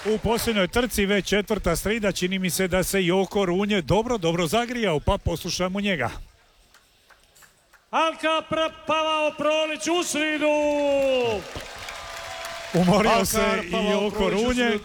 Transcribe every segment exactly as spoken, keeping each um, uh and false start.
U posljednjoj trci već četvrta srida, čini mi se da se Joko Runje dobro, dobro zagrijao, pa poslušamo njega. Alka Pavao Prolić u sridu! Umorio se i Joko Runje.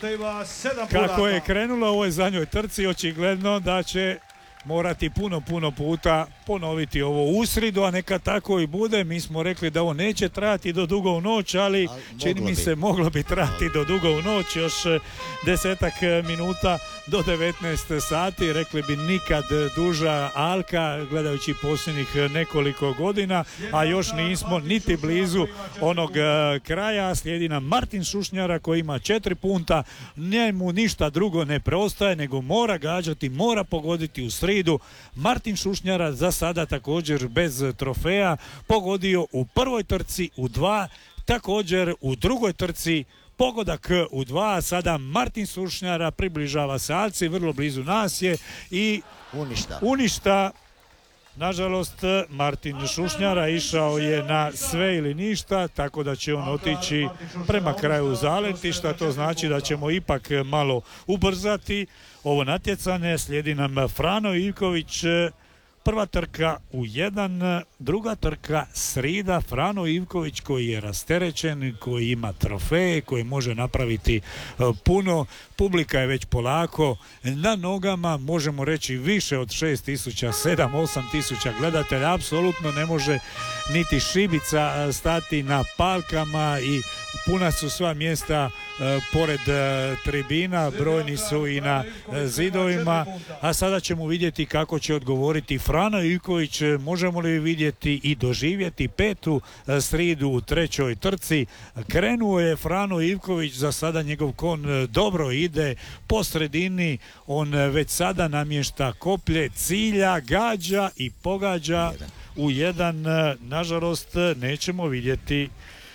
Kako je krenulo u ovoj zadnjoj trci, očigledno da će morati puno, puno puta ponoviti ovo usridu, a neka tako i bude. Mi smo rekli da ovo neće trajati do dugo u noć, ali čini mi se moglo bi trajati do dugo u noć, još desetak minuta do devetnaest sati. Rekli bi nikad duža Alka, gledajući posljednjih nekoliko godina, a još nismo niti blizu onog kraja. Slijedi nam Martin Šušnjara koji ima četiri punta, njemu ništa drugo ne preostaje nego mora gađati, mora pogoditi u sridu. Martin Šušnjara za sada također bez trofeja, pogodio u prvoj trci u dva, također u drugoj trci pogodak u dva. Sada Martin Šušnjara približava se Alci, vrlo blizu nas je i uništa. uništa. Nažalost, Martin Šušnjara išao je na sve ili ništa, tako da će on otići prema kraju zaletišta. To znači da ćemo ipak malo ubrzati ovo natjecanje. Slijedi nam Frano Ivković, prva trka u jedan, druga trka srida. Frano Ivković koji je rasterećen, koji ima trofeje, koji može napraviti puno. Publika je već polako na nogama, možemo reći više od šest tisuća, sedam osam tisuća gledatelja. Apsolutno ne može niti šibica stati na palkama i puna su sva mjesta e, pored e, tribina, brojni su i na e, zidovima, a sada ćemo vidjeti kako će odgovoriti Frano Ivković. Možemo li vidjeti i doživjeti petu e, sridu u trećoj trci. Krenuo je Frano Ivković, za sada njegov kon e, dobro ide po sredini, on e, već sada namješta koplje, cilja, gađa i pogađa u jedan. E, nažalost nećemo vidjeti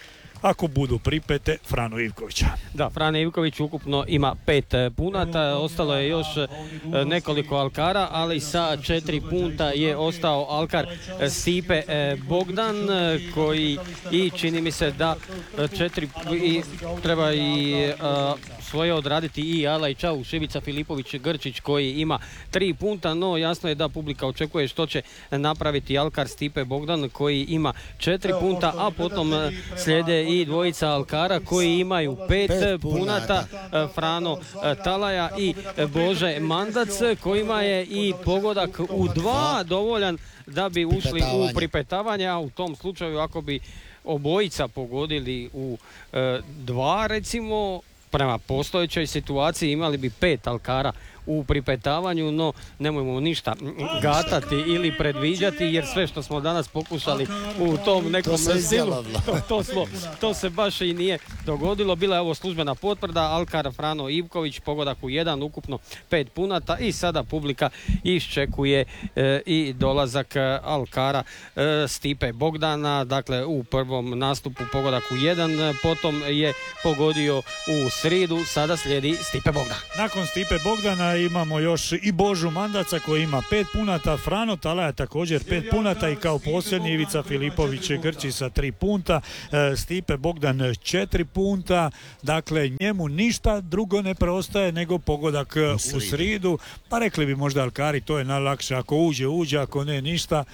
ako budu pripete Frano Ivkovića. Da, Frano Ivković ukupno ima pet punata, ostalo je još nekoliko alkara, ali sa četiri punta je ostao alkar Stipe Bogdan, koji i čini mi se da četiri i treba i a, svoje odraditi i Alaj Čau, Šivica Filipović Grčić koji ima tri punta, no jasno je da publika očekuje što će napraviti alkar Stipe Bogdan koji ima četiri punta, a potom slijede i dvojica alkara koji imaju pet, pet punata, Frano Talaja i Bože Mandac kojima je i pogodak u dva dovoljan da bi ušli u pripetavanje, a u tom slučaju ako bi obojica pogodili u e, dva recimo, prema postojećoj situaciji imali bi pet alkara u pripetavanju, no nemojmo ništa gatati ili predviđati, jer sve što smo danas pokušali u tom nekom stilu, to, to, smo, to se baš i nije dogodilo. Bila je ovo službena potvrda, alkar Frano Ivković, pogodak u jedan, ukupno pet punata i sada publika iščekuje e, i dolazak alkara e, Stipe Bogdana, dakle u prvom nastupu pogodak u jedan, potom je pogodio u sridu, sada slijedi Stipe Bogdan. Nakon Stipe Bogdana imamo još i Božu Mandaca koji ima pet punata, Frano Talaja također pet punata i kao posljednji Ivica Filipović Grči sa tri punta, Stipe Bogdan četiri punta, dakle njemu ništa drugo ne preostaje nego pogodak u sridu, pa rekli bi možda alkari to je najlakše, ako uđe uđe, ako ne ništa.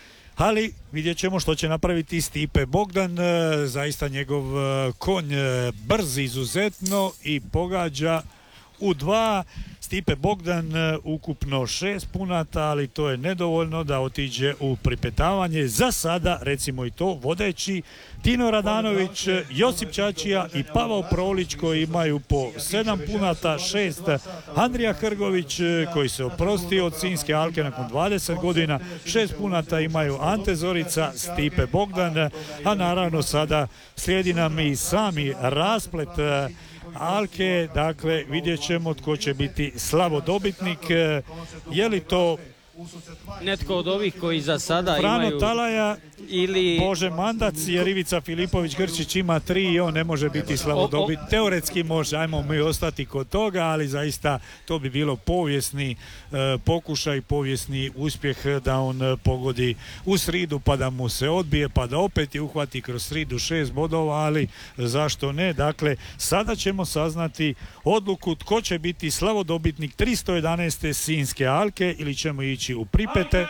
Ali vidjet ćemo što će napraviti Stipe Bogdan, zaista njegov konj brz izuzetno i pogađa u dva. Stipe Bogdan ukupno šest punata, ali to je nedovoljno da otiđe u pripetavanje. Za sada, recimo i to, vodeći Tino Radanović, Josip Čačija i Pavao Prolić koji imaju po sedam punata, šest Andrija Hrgović koji se oprostio od Sinjske alke nakon dvadeset godina, šest punata imaju Ante Zorica, Stipe Bogdan, a naravno sada slijedi nam i sami rasplet alke, dakle vidjet ćemo tko će biti slavodobitnik, je li to netko od ovih koji za sada Frano imaju... Talaja ili... Bože Mandac, jer Ivica Filipović Grčić ima tri i on ne može biti slavodobitnik. Teoretski može, ajmo mi ostati kod toga, ali zaista to bi bilo povijesni e, pokušaj, povijesni uspjeh da on e, pogodi u sridu pa da mu se odbije pa da opet je uhvati kroz sridu šest bodova, ali zašto ne? Dakle, sada ćemo saznati odluku tko će biti slavodobitnik tristo jedanaeste Sinjske alke ili ćemo ići u pripete.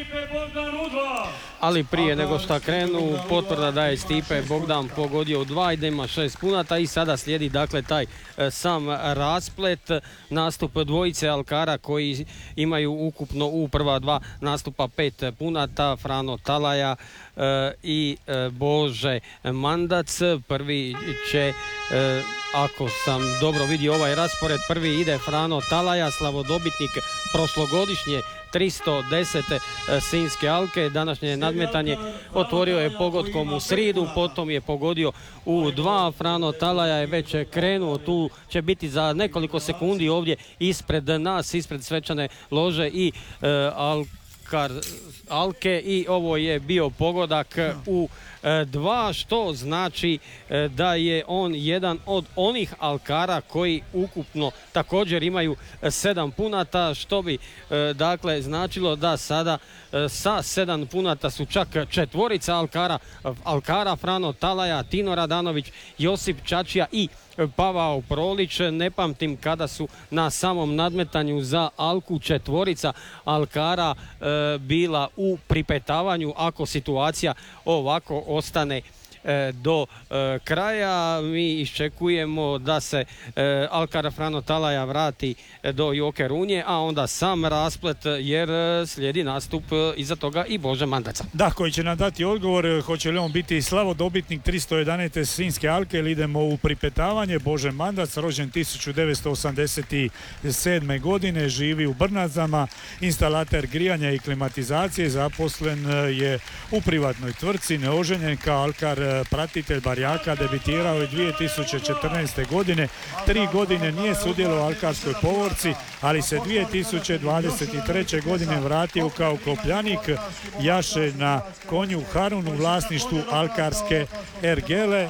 Ali prije nego što krenu, potvrda da je Stipe Bogdan pogodio u dva i da ima šest punata i sada slijedi dakle taj e, sam rasplet, nastup dvojice alkara koji imaju ukupno u prva dva nastupa pet punata, Frano Talaja e, i e, Bože Mandac. Prvi će, e, ako sam dobro vidio ovaj raspored, prvi ide Frano Talaja, slavodobitnik prošlogodišnje tristo desete Sinjske alke. Današnje nadmetanje otvorio je pogodkom u sridu, potom je pogodio u dva. Frano Talaja je već krenuo, tu će biti za nekoliko sekundi ovdje ispred nas, ispred svečane lože i e, alkar, alke i ovo je bio pogodak u dva, što znači da je on jedan od onih alkara koji ukupno također imaju sedam punata, što bi dakle značilo da sada sa sedam punata su čak četvorica alkara, alkara Frano Talaja, Tino Radanović, Josip Čačija i Pavao Prolić. Ne pamtim kada su na samom nadmetanju za alku četvorica alkara e, bila u pripetavanju, ako situacija ovako ostane e, do e, kraja. Mi iščekujemo da se e, alkar Frano Talaja vrati do Joker Unije, a onda sam rasplet, jer slijedi nastup iza toga i Bože Mandaca. Da, koji će nam dati odgovor hoće li on biti slavodobitnik tristo jedanaeste Sinjske alke ili idemo u pripetavanje. Bože Mandac, rođen tisuću devetsto osamdeset sedme. godine, živi u Brnazama, instalater grijanja i klimatizacije, zaposlen je u privatnoj tvrtci, neoženjen, kao alkar pratitelj barjaka, debitirao je dvije tisuće četrnaeste. godine, tri godine nije sudjelovao u alkarskoj povorci, ali se dvije tisuće dvadeset treće. godine vratio kao kopljanik, jaše na konju Harun u vlasništvu alkarske ergele.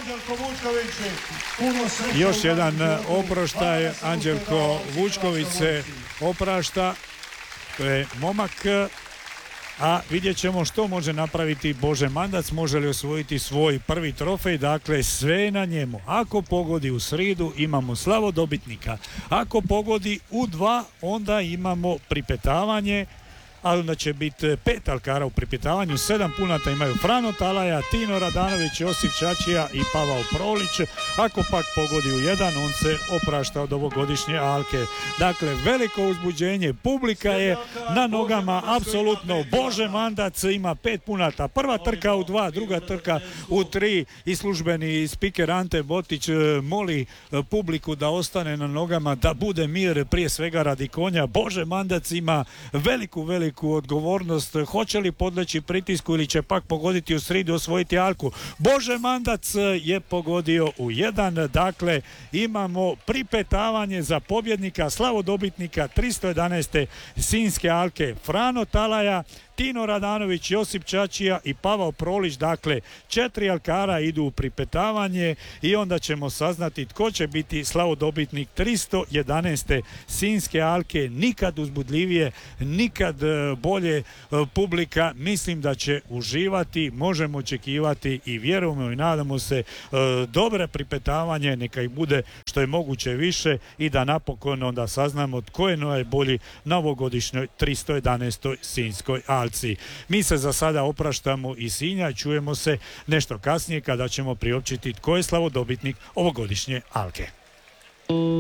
Još jedan oproštaj, Anđelko Vučković se oprašta, to je momak, a vidjet ćemo što može napraviti Bože Mandac, može li osvojiti svoj prvi trofej. Dakle, sve je na njemu. Ako pogodi u sridu, imamo slavodobitnika. Ako pogodi u dva, onda imamo pripetavanje, a onda će biti pet alkara u pripetavanju. Sedam punata imaju Frano Talaja, Tino Radanović, Josip Čačija i Pavao Prolić. Ako pak pogodi u jedan, on se oprašta od ovogodišnje alke. Dakle, veliko uzbuđenje, publika je na nogama, apsolutno. Bože Mandac ima pet punata. Prva trka u dva, druga trka u tri i službeni spiker Ante Botić moli publiku da ostane na nogama, da bude mir prije svega radi konja. Bože Mandac ima veliku, veliku odgovornost, hoće li podleći pritisku ili će pak pogoditi u sridu, osvojiti alku. Bože Mandac je pogodio u jedan, dakle imamo pripetavanje za pobjednika, slavodobitnika tristo jedanaeste Sinjske alke, Frano Talaja, Tino Radanović, Josip Čačija i Pavao Prolić. Dakle, četiri alkara idu u pripetavanje i onda ćemo saznati tko će biti slavodobitnik tristo jedanaeste Sinjske alke. Nikad uzbudljivije, nikad bolje publika. Mislim da će uživati, možemo očekivati i vjerujemo i nadamo se dobre pripetavanje, neka ih bude što je moguće više i da napokon onda saznamo tko je najbolji na ovogodišnjoj tristo jedanaestoj Sinjskoj alci. Mi se za sada opraštamo iz Sinja, čujemo se nešto kasnije kada ćemo priopćiti tko je slavodobitnik ovogodišnje alke.